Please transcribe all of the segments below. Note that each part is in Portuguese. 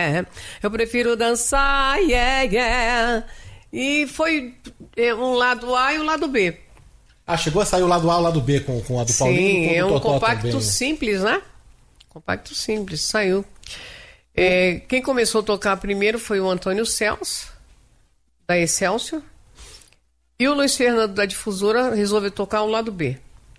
Eu prefiro dançar, yeah, yeah. E foi um lado A e um lado B. Chegou a sair o lado A e o lado B com a do Paulinho? Sim, é um Totó compacto também. simples, né? Compacto simples, saiu. Quem começou a tocar primeiro foi o Antônio Celso, da Excelsior. E o Luiz Fernando, da Difusora, resolveu tocar o lado B.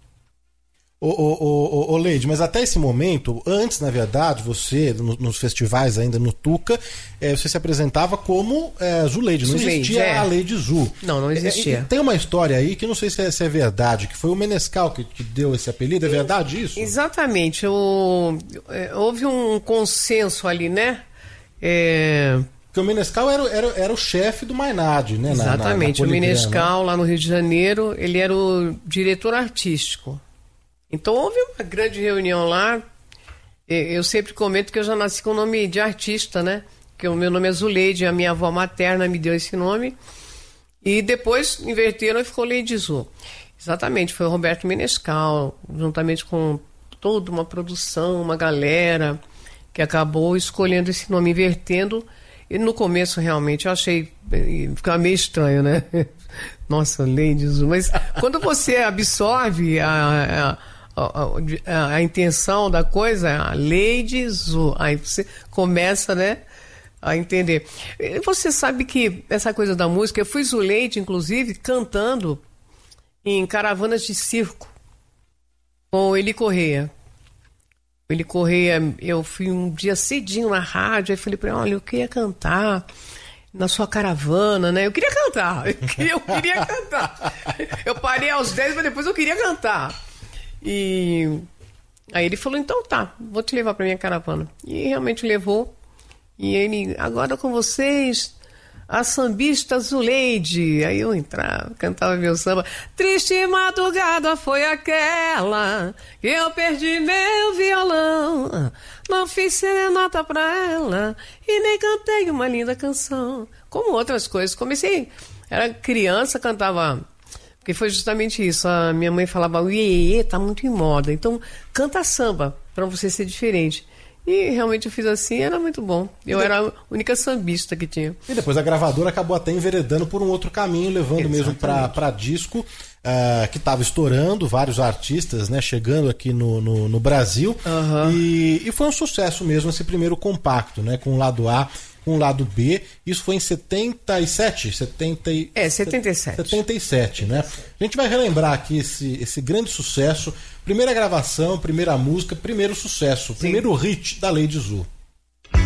Ô Leide, mas até esse momento, antes, na verdade, você, nos festivais ainda no Tuca, você se apresentava como Zuleide, não existia a Leide Zu. Não existia. Tem uma história aí que não sei se é verdade, que foi o Menescal que deu esse apelido, é verdade isso? Exatamente, houve um consenso ali, né? Porque o Menescal era o chefe do Mainad, né? Exatamente, na o Menescal, né? lá no Rio de Janeiro, ele era o diretor artístico. Então houve uma grande reunião lá. Eu sempre comento que eu já nasci com o nome de artista, né? Que o meu nome é Zuleide, a minha avó materna me deu esse nome. E depois inverteram e ficou Leide Zu. Exatamente, foi o Roberto Menescal, juntamente com toda uma produção, uma galera, que acabou escolhendo esse nome, invertendo. E no começo, realmente, eu achei... Ficava meio estranho, né? Nossa, Leide Zu. Mas quando você absorve a intenção da coisa, a Leide Zu, aí você começa, né, a entender. Você sabe que essa coisa da música, eu fui Zuleide, inclusive, cantando em caravanas de circo com o Eli Correia. O Eli Correia, eu fui um dia cedinho na rádio, aí falei para ele, olha, eu queria cantar na sua caravana, né? Eu queria cantar, eu queria cantar. Eu parei aos 10, mas depois eu queria cantar. E aí ele falou, então tá, vou te levar pra minha caravana. E realmente levou. E ele, agora com vocês, a sambista Zuleide. Aí eu entrava, cantava meu samba. Triste madrugada foi aquela que eu perdi meu violão. Não fiz serenata pra ela e nem cantei uma linda canção. Como outras coisas. Comecei, era criança, cantava... Porque foi justamente isso, a minha mãe falava, o iê, tá muito em moda, então canta samba, pra você ser diferente. E realmente eu fiz assim, era muito bom. Eu era a única sambista que tinha. E depois a gravadora acabou até enveredando por um outro caminho, levando mesmo pra disco, que estava estourando, vários artistas, né, chegando aqui no Brasil. Uhum. E foi um sucesso mesmo esse primeiro compacto, né, com o lado A, com o lado B. Isso foi em 77? 77, né? A gente vai relembrar aqui esse grande sucesso. Primeira gravação, primeira música, primeiro sucesso, primeiro hit da Leide Zu.